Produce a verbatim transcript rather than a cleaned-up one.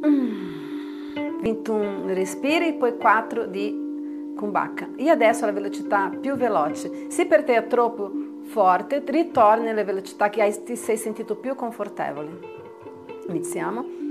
ventuno respiri, poi quattro di con bacca. E adesso la velocità più veloce. Se per te è troppo forte, ritorni alla velocità che hai, ti sei sentito più confortevole. Iniziamo.